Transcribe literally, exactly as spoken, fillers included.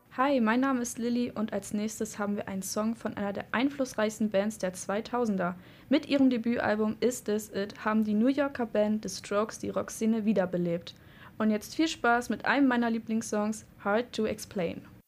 Hi, mein Name ist Lilly und als nächstes haben wir einen Song von einer der einflussreichsten Bands der zweitausender. Mit ihrem Debütalbum Is This It haben die New Yorker Band The Strokes die Rockszene wiederbelebt. Und jetzt viel Spaß mit einem meiner Lieblingssongs, Hard to Explain.